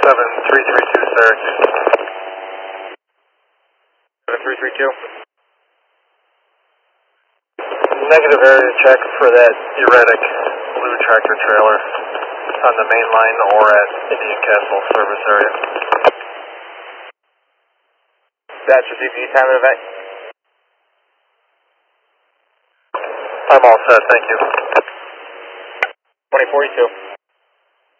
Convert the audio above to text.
7332, Syracuse. 7332. Negative area check for that erratic blue tractor trailer on the main line or at Indian Castle service area. That's received. Time of event. I'm all set, thank you. 2042.